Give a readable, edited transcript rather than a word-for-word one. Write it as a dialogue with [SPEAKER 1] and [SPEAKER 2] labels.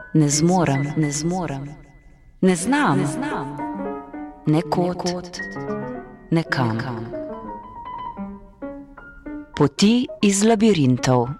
[SPEAKER 1] Ne zmorem, ne znam, ne kod, ne kam. Poti iz labirintov.